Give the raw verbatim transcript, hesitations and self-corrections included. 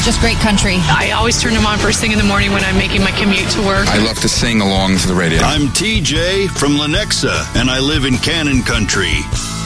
just great country. I always turn them on first thing in the morning when I'm making my commute to work. I love to sing along to the radio. I'm T J from Lenexa, and I live in Cannon Country.